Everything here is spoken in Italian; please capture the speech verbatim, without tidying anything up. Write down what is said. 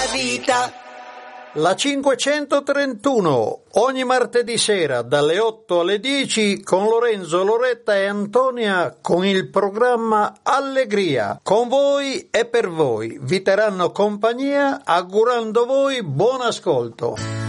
vita. La cinquecentotrentuno, ogni martedì sera dalle otto alle dieci con Lorenzo, Loretta e Antonia con il programma Allegria. Con voi e per voi vi terranno compagnia augurando voi buon ascolto.